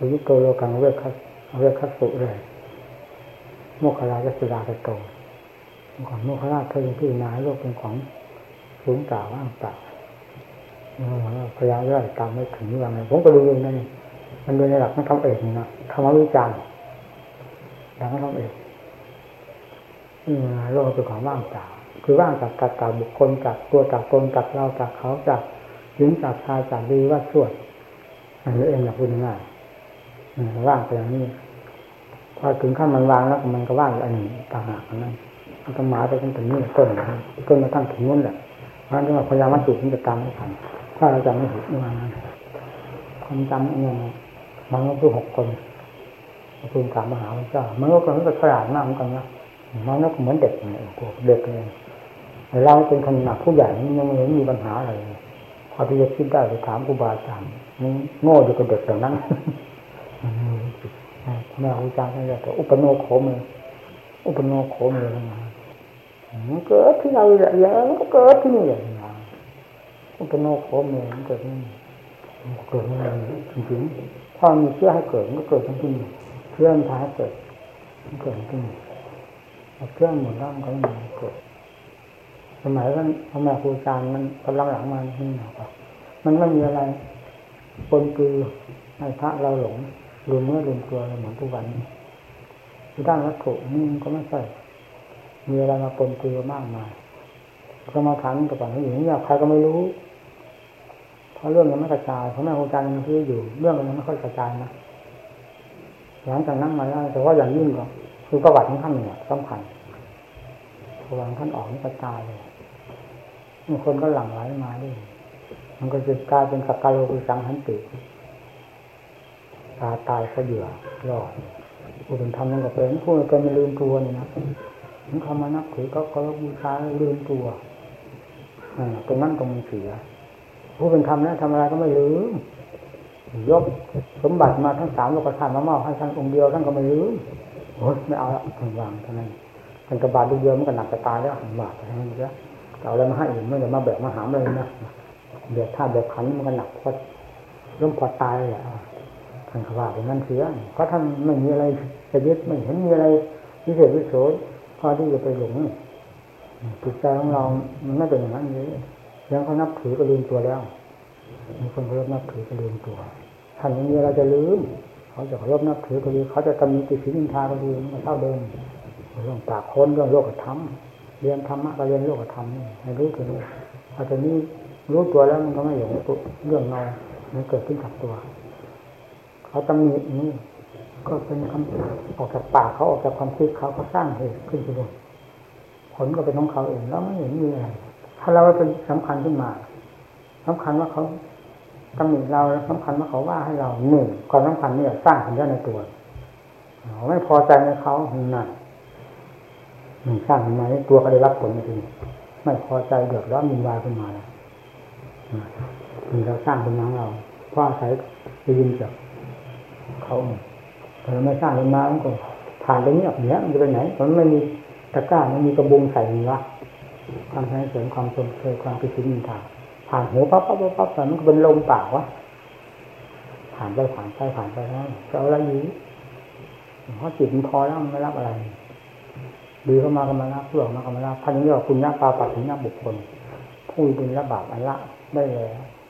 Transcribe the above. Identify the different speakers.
Speaker 1: ยุโตโลกังเวคัสสุเลยโมคคลาจะสุดาโตของโมคคลาเคยพิจารณาโลกเป็นของสูงต่าว่างเปล่าพยายามตามไม่ถึงว่าไงผมก็ดูเองนั่นมันโดยในหลักของธรรมเอกนี่นะธรรมวิจารณ์หลักของธรรมเอกโลกเป็นของว่างเปล่าคือว่างจากบุคคลจากตัวจากตนจากเราจากเขาจากหญิงจากชายจากดีว่าชั่วอันนี้เองอยากพูดง่ายว่างไปอย่างนี้พอถึงขั้นมันวางแล้วมันก็ว่างอีกอันหนึ่งต่างหากนั้นมันก็หมายไปจนถึงนี่ต้นมาตั้งถึงนู้นแหละเพราะฉะนั้นพยายามมัดจุดมันจะตามไม่ทันถ้าเราจำไม่ผิดเมื่อวานนั้นความจำเนี่ยมันก็คือ6 คนทูลถามมหาวิทยาลัยมันก็ฉลาดมากเหมือนกันนะมันก็เหมือนเด็กเนี่ยเด็กเลยเราเป็นขนาดผู้ใหญ่ยังไม่มีปัญหาอะไรพอที่จะคิดได้ไปถามครูบาอาจารย์มันโง่อยู่กับเด็กอย่างนั้นแม่ครูอาจารย์ท่านเรียกว่าอุปโนโขมเลยมันเกิดที่เราแหละมันก็เกิดที่นี่อย่างนี้อุปโนโขมเลยมันเกิดนี่จริงๆถ้ามีเชื่อให้เกิดมันก็เกิดทั้งที่นี่เชื่อมันพาให้เกิดมันเกิดทั้งที่นี่เชื่อหมดแล้วมันก็ไม่เกิดสมัยนั้นพ่อแม่ครูอาจารย์มันกำลังหลังมันนี่นะครับมันไม่มีอะไรปนคือให้พระเราหลงลืมเมื่อลืมตัวเหมือนทุกวันนี้ด้านวัตถุนี่ก็ไม่ใช่มีอะไรมาปนคือมากมายก็มาถามกับฝั่งนี้อยู่นี่ใครก็ไม่รู้เพราะเรื่องมันไม่กระจายเพราะแม่ครูอาจารย์มันคืออยู่เรื่องมันไม่ค่อยกระจายนะหลังจากนั้นมาแล้วแต่ว่าอย่างยิ่งก็คือประวัติของท่านเนี่ยสำคัญพอวางท่านออกนี่กระจายเลยบางคนก็หลั่งไหลมาด้วยมันก็จะกลายเป็นสักการโลกุสังหันติตายซะเบื่อรอดผู้เป็นธรรมนั่นก็เป็นผู้เป็นไม่ลืมตัวนี่นะถึงเขามานับถือก็บูชาลืมตัวตรงนั้นตรงนี้เสียผู้เป็นธรรมแล้วทำอะไรก็ไม่ลืมยกสมบัติมาทั้ง3โลกธาตุมามอบให้ท่านองค์เดียวท่านก็ไม่ลืมโอ้ยไม่เอาละถึงวางเท่านั้นท่านกบาดลูกเดียวมันก็หนักจะตายแล้วบาดเท่านั้นเสียเอาอะไรมาให้อีกไม่ได้มาแบกมาหามเลยนะเดือดธาตุเดือดขันมันก็หนักพอล้มพอตายแหละท่านก็ว่าเป็นนั่นเสียเพราะท่านไม่มีอะไรจะยึดไม่เห็นมีอะไรพิเศษวิโสพอที่จะไปหลงจิตใจของเรามันไม่เป็นอย่างนั้นเลยยังเขานับถือก็ลืมตัวแล้วมีคนเคารพนับถือก็ลืมตัวท่านไม่มีอะไรจะลืมเขาจะเคารพนับถือก็ลืมเขาจะตำหนิติฉินนินทาก็ลืมมันเท่าเดิมเรื่องปากค้นเรื่องโลกธรรมเรียนธรรมะก็เรียนโลกธรรมให้รู้ถึงพอตอนนี้รู้ตัวแล้วมันก็ไม่หลงตัวเรื่องเรามันเกิดขึ้นกับตัวเขาตำหนินี้ก็เป็นคำออกจากปากเขาออกจากความคิดเขาสร้างเหตุขึ้นไปเลยผลก็เป็นของเขาเองแล้วไม่เห็นมีอะไรถ้าเราเป็นสำคัญขึ้นมาสำคัญว่าเขาตำหนิเราแล้วสำคัญว่าเขาว่าให้เราความสำคัญนี่สร้างขึ้นได้ในตัวไม่พอใจในเขานั่นสร้างขึ้นมาตัวก็ได้รับผลจริงไม่พอใจเดือดร้อนมินวายขึ้นมาแล้วเราสร้างเป็นน้องเราเพราะอาศัยได้ยินจากเขาแต่เราไม่สร้างขึ้นมามันก็ผ่านไปเงียบเนี้ยมันจะไปไหนมันไม่มีตะกร้าไม่มีกระบุงใส่วะความสรรเสริญความชมเชยความพิจิตรนินทาผ่านหูปั๊บแต่มันก็เป็นลมเปล่าวะผ่านไปแล้วจะเอาอะไรอยู่เพราะจิตมันพอแล้วมันไม่รับอะไรดีเข้ามาก็มารับเพื่อมาก็มารับท่านนี้เรียกว่าคุณญาปาปัตถิญาบุคคลผู้เป็นละบาปอันละได้แล้ว